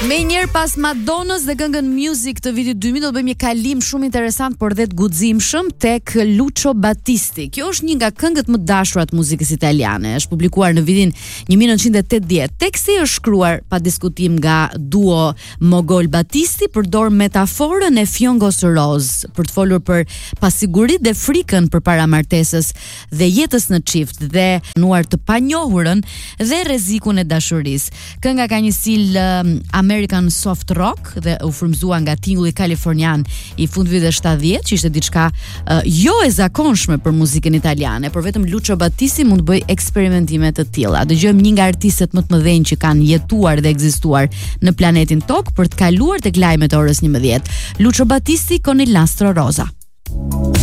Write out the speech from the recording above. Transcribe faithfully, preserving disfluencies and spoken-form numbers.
Me njërë pas Madonës dhe këngën Music të vitit dy mijë do të bëjmë një kalim shumë interesant por dhe të guximshëm tek Lucio Battisti. Kjo është një nga këngët më dashura të muzikës italiane. Është publikuar në vitin një mijë nëntëqind e tetëdhjetë. Teksti është shkruar pa diskutim nga duo Mogol Battisti, përdor metaforën e Fiongos Roz për të folur për pasiguritë dhe frikën përpara martesës dhe jetës në çift dhe nuar të panjohurën dhe rrezikun e dashurisë. Kënga ka një stil uh, American soft rock dhe u frymzuar nga tingulli kalifornian i fundviteve shtatëdhjetë, që ishte diçka uh, jo e zakonshme për muzikën italiane, por vetëm Lucio Battisti mund të bëj eksperimentime të tilla. Dëgjojmë një nga artistët më të mëdhenj që kanë jetuar dhe ekzistuar në planetin Tokë për të kaluar tek lajmet e orës njëmbëdhjetë. Lucio Battisti con il nastro rosa.